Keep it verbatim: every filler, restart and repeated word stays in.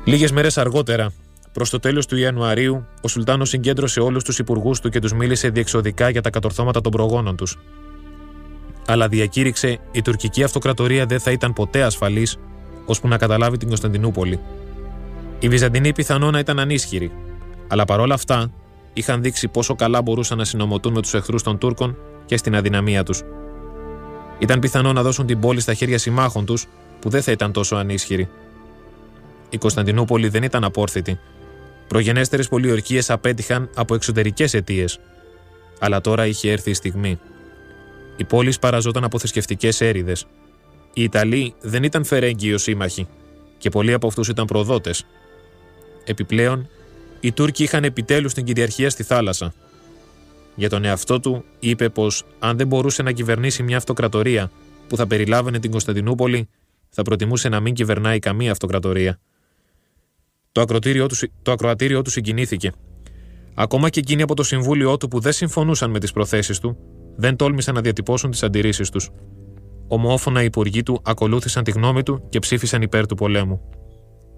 Λίγες μέρες αργότερα, προς το τέλος του Ιανουαρίου, ο Σουλτάνος συγκέντρωσε όλους τους υπουργούς του και τους μίλησε διεξοδικά για τα κατορθώματα των προγόνων τους. Αλλά διακήρυξε η τουρκική αυτοκρατορία δεν θα ήταν ποτέ ασφαλής, ώσπου να καταλάβει την Κωνσταντινούπολη. Οι Βυζαντινοί πιθανόν να ήταν ανίσχυροι, αλλά παρόλα αυτά είχαν δείξει πόσο καλά μπορούσαν να συνομωτούν με τους εχθρούς των Τούρκων και στην αδυναμία τους. Ήταν πιθανό να δώσουν την πόλη στα χέρια συμμάχων τους, που δεν θα ήταν τόσο ανίσχυροι. Η Κωνσταντινούπολη δεν ήταν απόρθητη. Προγενέστερες πολιορκίες απέτυχαν από εξωτερικές αιτίες. Αλλά τώρα είχε έρθει η στιγμή. Η πόλη σπαραζόταν από θρησκευτικές έρηδες. Οι Ιταλοί δεν ήταν φερέγγιοι σύμμαχοι, και πολλοί από αυτούς ήταν προδότες. Επιπλέον, οι Τούρκοι είχαν επιτέλους την κυριαρχία στη θάλασσα. Για τον εαυτό του είπε πως αν δεν μπορούσε να κυβερνήσει μια αυτοκρατορία που θα περιλάβαινε την Κωνσταντινούπολη, θα προτιμούσε να μην κυβερνάει καμία αυτοκρατορία. Το ακροατήριό του, το ακροατήριό του συγκινήθηκε. Ακόμα και εκείνοι από το συμβούλιο του που δεν συμφωνούσαν με τις προθέσεις του, δεν τόλμησαν να διατυπώσουν τις αντιρρήσεις τους. Ομόφωνα οι υπουργοί του ακολούθησαν τη γνώμη του και ψήφισαν υπέρ του πολέμου.